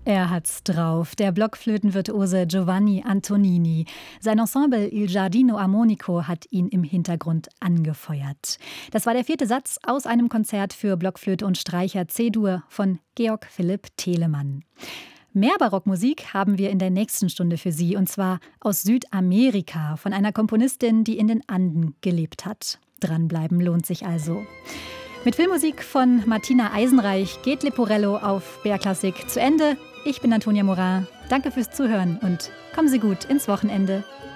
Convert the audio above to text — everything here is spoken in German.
Er hat's drauf, der Blockflötenvirtuose Giovanni Antonini. Sein Ensemble Il Giardino Armonico hat ihn im Hintergrund angefeuert. Das war der 4. Satz aus einem Konzert für Blockflöte und Streicher C-Dur von Georg Philipp Telemann. Mehr Barockmusik haben wir in der nächsten Stunde für Sie, und zwar aus Südamerika, von einer Komponistin, die in den Anden gelebt hat. Dranbleiben lohnt sich also. Mit Filmmusik von Martina Eisenreich geht Leporello auf BR Klassik zu Ende. Ich bin Antonia Morin. Danke fürs Zuhören und kommen Sie gut ins Wochenende.